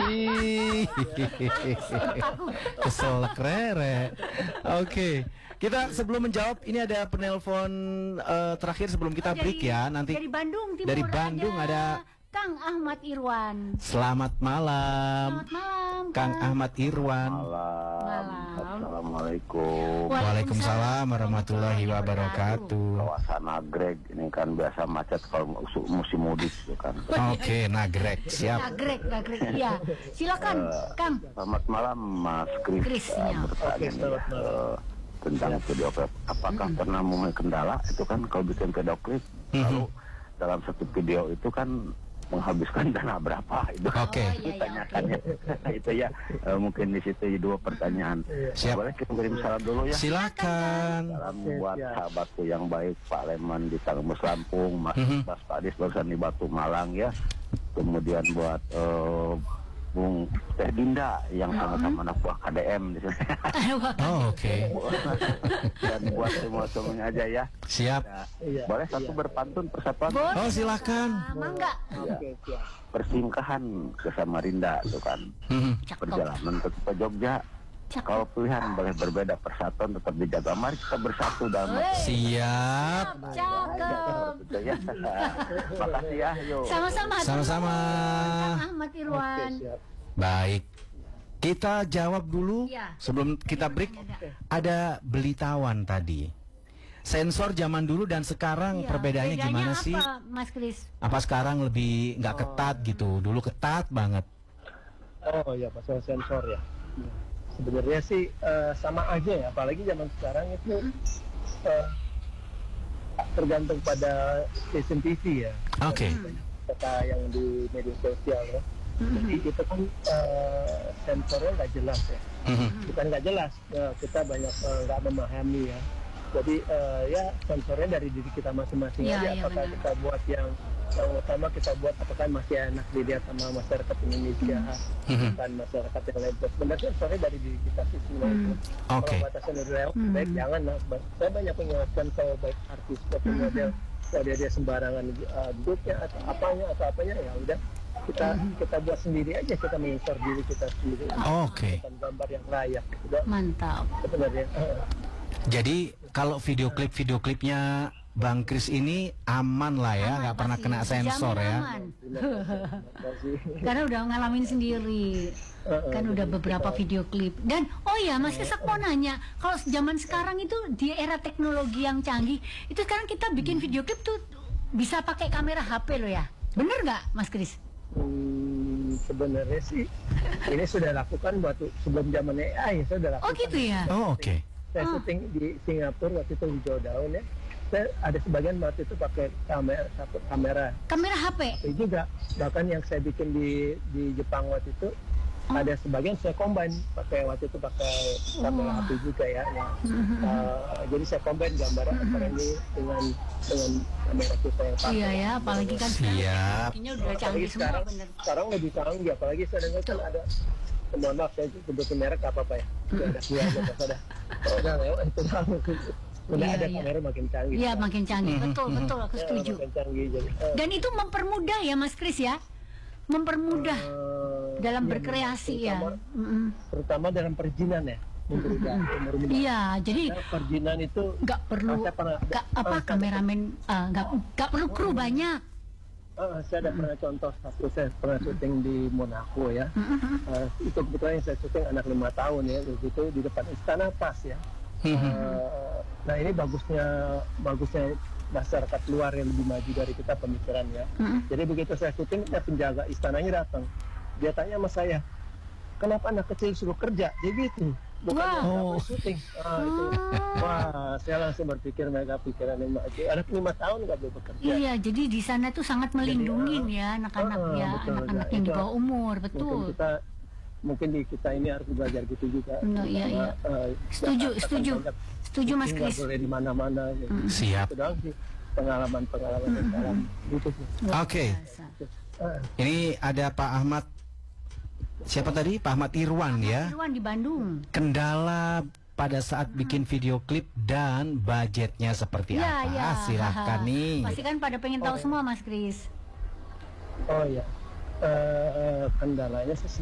Ih, kesel krere. Oke, kita sebelum menjawab ini ada penelpon terakhir sebelum kita break ya. Nanti dari Bandung Timur. dari Bandung ada Kang Ahmad Irwan. Selamat malam. Selamat malam, Kang Ahmad Irwan. Malam. Assalamualaikum. Waalaikumsalam warahmatullahi wabarakatuh. Kawasan Nagreg ini kan biasa macet kalau musim mudik itu kan. Oke, Nagreg siap. Nagreg, iya. Silakan, Kang. Selamat malam Mas Kris. Kris, ya. Bertanya nih ya, tentang video klip. Apakah pernah mempunyai kendala itu kan kalau bikin video klip? Lalu dalam satu video itu kan menghabiskan dana berapa itu? Oke. Ditanyakannya itu ya, mungkin di situ dua pertanyaan. Siap. Boleh kita kirim salam dulu ya? Silakan. Salam buat sahabatku yang baik, Pak Leman di Tangmus Lampung, Mas Padis barusan di Batu Malang ya. Kemudian buat Bung Teh Dinda yang sama-sama anak buah KDM di sini. Oh, oke. Dan buat semua semuanya aja ya. Siap. Boleh satu berpantun persatuan? Oh, silakan. Mangga. Ya. Persingkahan ke Samarinda itu kan. Perjalanan ke Jogja. Kalau pilihan boleh berbeda, persatuan tetap dijaga. Mari kita bersatu dalam Siap. Cakep. ya. Makasih ya, yuk. Sama-sama. Sama-sama. Kang Ahmad Irwan. Baik. Kita jawab dulu Ya. sebelum kita break. Ada belitawan tadi. Sensor zaman dulu dan sekarang Iya, perbedaannya bedanya gimana apa, sih? Mas Kris? Apa sekarang lebih nggak ketat gitu? Dulu ketat banget. Oh ya, masalah sensor ya. Sebenarnya sih sama aja ya, apalagi zaman sekarang itu tergantung pada stasiun TV ya. Oke. Kata yang di media sosial ya. Jadi kita kan sensornya nggak jelas ya. Bukan nggak jelas, kita banyak nggak memahami ya. Jadi ya sensornya dari diri kita masing-masing Ya, aja. ya, Apakah benar. kita buat yang utama kita buat apakah masih enak dilihat sama masyarakat Indonesia, bukan masyarakat yang lain. Sebenarnya sensornya dari diri kita sih sebenarnya. Oke. Kalau batasan udah baik jangan lah. Saya banyak mengingatkan kalau baik artis seperti model, kalau dia sembarangan duduknya atau apanya ya udah kita buat sendiri aja, kita menginstal diri kita sendiri. Oke. Dan gambar yang layak. Udah Mantap. sebenarnya. Jadi kalau video klipnya Bang Kris ini aman lah ya, nggak pernah kena sensor Jamin ya. aman. Masih. Karena udah ngalamin sendiri. Kan udah beberapa video klip. Dan oh ya Mas Kris, aku mau nanya, kalau zaman sekarang itu di era teknologi yang canggih, itu sekarang kita bikin video klip tuh bisa pakai kamera HP loh ya. Bener nggak Mas Kris? Sebenarnya sih ini sudah lakukan waktu sebelum zaman AI, saya sudah lakukan. Oh gitu ya. Oh, oke. Saya syuting di Singapura waktu itu hijau daun ya. Saya ada sebagian waktu itu pakai kamera. Kamera HP. Itu juga bahkan yang saya bikin di Jepang waktu itu ada sebagian saya combine waktu itu pakai kamera HP juga ya. Jadi saya combine gambar antara ini dengan kamera kita yang pakai. Iya ya, apalagi kan Siap. ini udah Apalagi canggih semua bener. sekarang lebih canggih, apalagi saya dengar kan ada, mohon maaf saya sebutin merek apa ya, ada udah lewat itu udah Iya, ada iya. kamera makin canggih. Iya makin canggih, betul aku setuju. Makin canggih jadi. Dan itu mempermudah ya Mas Kris ya, mempermudah dalam Iya, berkreasi ya. terutama dalam perizinan ya. mempermudah. Iya, jadi Karena perizinan itu nggak perlu saya pernah- kameramen nggak perlu kru banyak. saya ada pernah contoh satu, saya pernah syuting di Monaco ya. Itu kebetulan yang saya syuting anak 5 tahun ya, itu di depan Istana Pas ya. Nah ini bagusnya masyarakat luar yang lebih maju dari kita pemikirannya. Jadi begitu saya syuting, penjaga istananya datang, dia tanya sama saya, kenapa anak kecil suruh kerja? Dia gitu, bukan syuting. Itu. Wah, saya langsung berpikir mereka pikiran yang maju. Anak 5 tahun nggak boleh bekerja. Iya, jadi di sana tuh sangat melindungi ya anak-anak ya, betul, anak-anak ya, yang di itu bawah umur, betul. Mungkin di kita ini harus belajar gitu juga. Iya. Setuju Mas Nggak Kris. boleh di mana-mana. Gitu. Siap. Itu doang sih pengalaman yang dalam gitu sih. Oke. Ini ada Pak Ahmad. Siapa tadi? Pak Ahmad Irwan ya. Irwan di Bandung. Kendala pada saat bikin video klip dan budgetnya seperti apa? Iya. Silahkan nih. Pasti kan pada pengen tahu semua Mas Kris. Oh ya, kendalanya sih